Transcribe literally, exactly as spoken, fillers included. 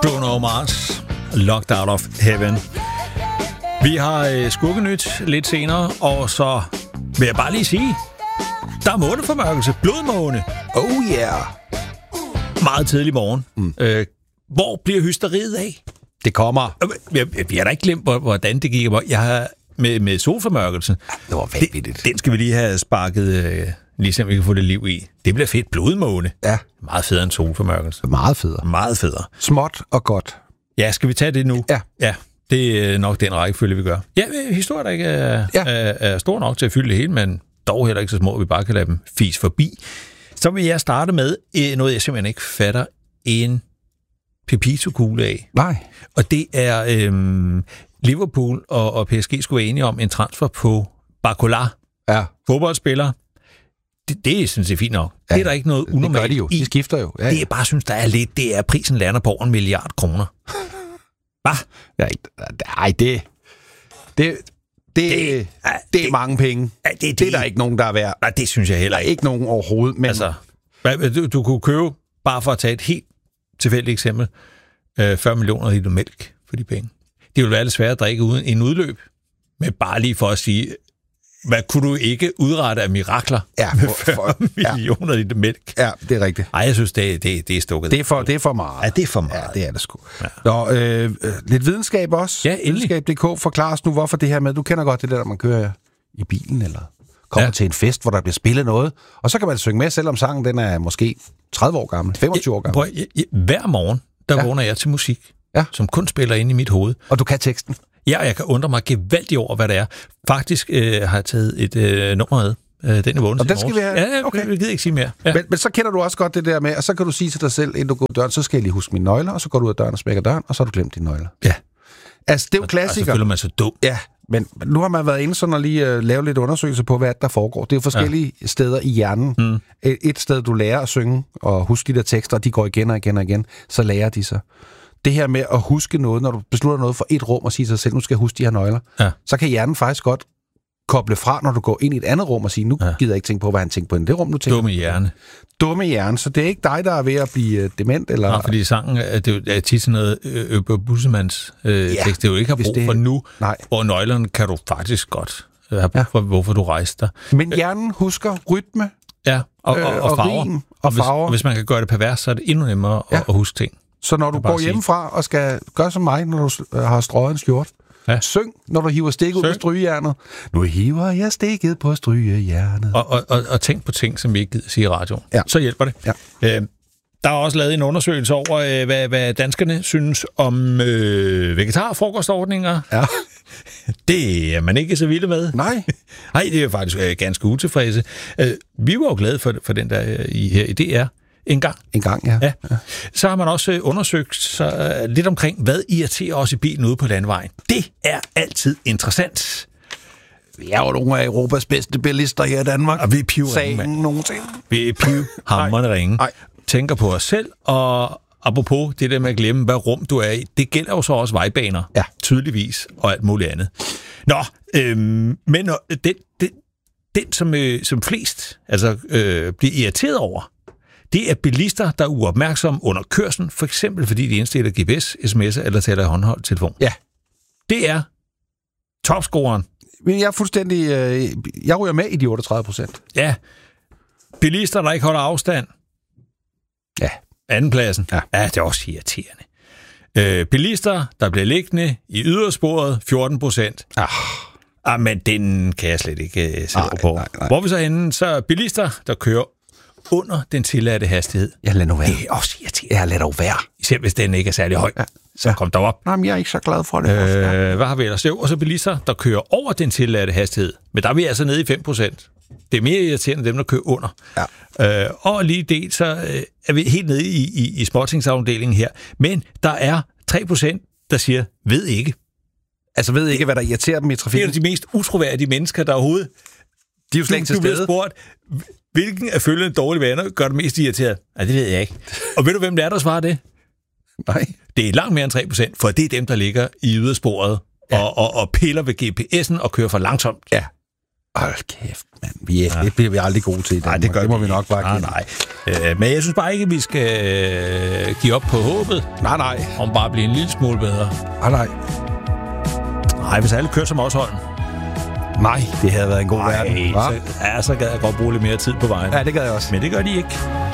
Bruno Mars, Locked Out of Heaven. Vi har øh, skurkenyt lidt senere, og så vil jeg bare lige sige, der er måneformørkelse, blodmåne. Oh yeah! Meget tidlig morgen. Mm. Øh, hvor bliver hysteriet af? Det kommer. Jeg, jeg, jeg har da ikke glemt, hvordan det gik. Jeg har med, med solformørkelsen. Ja, det var vanvittigt. Den skal vi lige have sparket, øh, ligesom vi kan få det liv i. Det bliver fedt. Blodmåne. Ja. Meget federe end solformørkelse. Meget federe. Meget federe. Småt og godt. Ja, skal vi tage det nu? Ja. Ja, det er nok den rækkefølge, vi gør. Ja, historien der ikke er, ja. er, er stor nok til at fylde det hele, men dog heller ikke så små, at vi bare kan lade dem fise forbi. Så vil jeg starte med noget, jeg simpelthen ikke fatter en pepito-kugle af. Nej. Og det er øhm, Liverpool og, og P S G skulle være enige om en transfer på Barcola. Ja. Fodboldspiller. Det, det er sådan set fint nok. Ja, det er der ikke noget unormalt det gør de jo. De skifter jo. Ja, ja. Det jeg bare synes, der er lidt, det er, at prisen lander på over en milliard kroner. Hvad? Ja, nej, det... Det... Det, det, ja, det er det, mange penge. Ja, det, det, det er der ikke nogen, der er værd. Nej, det synes jeg heller ikke. Ikke nogen overhovedet. Men... Altså, du, du kunne købe, bare for at tage et helt tilfældigt eksempel, øh, fyrre millioner liter mælk for de penge. Det ville være lidt svært at drikke uden en udløb, men bare lige for at sige, hvad kunne du ikke udrette af mirakler ja, med for, fyrre millioner ja. liter mælk? Ja, det er rigtigt. Ej, jeg synes, det, det, det er stukket. Det er for, det er for meget. Ja, det er for meget. Ja, det er det sgu. Ja. Nå, øh, lidt videnskab også. Ja, endelig. Videnskab punktum d k forklarer os nu, hvorfor det her med, du kender godt det der, når man kører i bilen, eller kommer ja. til en fest, hvor der bliver spillet noget, og så kan man synge med, selvom sangen den er måske tredive år gammel, femogtyve år gammel. Prøv, jeg, jeg, hver morgen, der ja. vågner jeg til musik, ja. som kun spiller inde i mit hoved. Og du kan teksten? Ja, og jeg kan undre mig gevaldigt over, hvad det er. Faktisk øh, har jeg taget et øh, nummer med. Øh, den er vågnet. Og den skal vi have? Ja, okay. Jeg gider ikke sige mere. Ja. Men, men så kender du også godt det der med, og så kan du sige til dig selv, inden du går ud af døren, så skal jeg lige huske mine nøgler, og så går du ud af døren og smækker døren, og så har du glemt dine nøgler. Ja. Altså, det er jo klassiker. Og så føler man sig dum. Ja, men nu har man været inde sådan og lige uh, lave lidt undersøgelser på, hvad der foregår. Det er jo forskellige ja. steder i hjernen. Mm. Et, et sted, du lærer at synge og huske de der tekster, og de går igen og igen og igen, så lærer de sig. Det her med at huske noget, når du beslutter noget for et rum og siger til dig selv, nu skal jeg huske de her nøgler, ja. så kan hjernen faktisk godt koble fra, når du går ind i et andet rum og siger, nu ja. gider jeg ikke tænke på, hvad han tænker på i det rum, nu tænker. Dumme hjerne. Dumme hjerne, så det er ikke dig, der er ved at blive uh, dement, eller... Nej, fordi sangen er, det er tit sådan noget Øber Bussemanns øh, ja, tekst, det er jo ikke har brug det... for nu, Nej. hvor nøglerne kan du faktisk godt have brug for, ja. hvorfor du rejser dig. Men hjernen husker rytme, ja, og, og, og, og farver. Rim, og, og hvis, farver. hvis man kan gøre det pervers, så er det endnu nemmere ja. at, at huske ting. Så når du går hjemmefra og skal gøre som mig, når du har strøget en skjort, ja. syng, når du hiver stikket ud på strygejernet. Nu hiver jeg stikket på strygejernet. Og, og, og, og tænk på ting, som vi ikke gider sige i radioen. Ja. Så hjælper det. Ja. Øh, der er også lavet en undersøgelse over, øh, hvad, hvad danskerne synes om øh, vegetarfrokostordninger. Ja. Det er man ikke så vilde med. Nej. Nej, det er faktisk øh, ganske utilfredse. Øh, vi var jo glade for, for den der øh, i, her i D R. En gang. En gang, ja. ja. Så har man også undersøgt så, uh, lidt omkring, hvad irriterer os i bilen ude på landvejen. Det er altid interessant. Vi er jo nogle af Europas bedste bilister her i Danmark. Og vi er pivringe, nogensinde. Vi er pivhamrende ringe. Tænker på os selv, og apropos det der med at glemme, hvad rum du er i, det gælder jo så også vejbaner, ja. tydeligvis, og alt muligt andet. Nå, øhm, men den, den, den som, øh, som flest altså, øh, bliver irriteret over, det er bilister, der er uopmærksomme under kørslen, for eksempel fordi de indstiller G P S, sms'er eller taler i håndholdt telefon. Ja. Det er topscoren. Men jeg er fuldstændig... Øh, jeg ryger med i de otteogtredive procent. Ja. Bilister, der ikke holder afstand. Ja. Andenpladsen. Ja. Ja, det er også irriterende. Øh, bilister, der bliver liggende i ydersporet, fjorten procent. Ah. Ah, men den kan jeg slet ikke uh, sætte på. Nej, nej. Hvor vi så henne, så bilister, der kører under den tilladte hastighed. Ja, lad nu være. Det er også irriterende. Ja, lad dog være. Især hvis den ikke er særlig høj. Ja. Så kom der op. Nej, men jeg er ikke så glad for det. Øh, hvad har vi ellers? Jo, og så bilister, der kører over den tilladte hastighed. Men der er vi altså nede i fem procent. Det er mere irriterende dem, der kører under. Ja. Øh, og lige det, så øh, er vi helt nede i, i, i småtingsafdelingen her. Men der er tre procent, der siger, ved ikke. Altså ved ikke, hvad der irriterer dem i trafikken? Det er de mest utroværdige mennesker, der overhovedet... De er jo slet ikke til stede. Du bliver spurgt, hvilken af følgende dårlige vaner gør det mest irriteret? Nej, det ved jeg ikke. Og ved du, hvem det er, der svarer det? Nej. Det er langt mere end tre procent, for det er dem, der ligger i ydersporet ja. og, og, og piller ved G P S'en og kører for langsomt. Ja. Hold kæft. Men vi er, ja. det bliver vi aldrig gode til i Danmark. Nej, det, gør det må vi, vi nok bare nej, nej. Øh, men jeg synes bare ikke, at vi skal øh, give op på håbet. Nej, nej. Om bare at blive en lille smule bedre. Nej, nej. Nej, hvis alle kører som os, Holm. Nej, det havde været en god nej, verden. Så, ja, så gad jeg godt bruge lidt mere tid på vejen. Ja, det gad jeg også. Men det gør de ikke.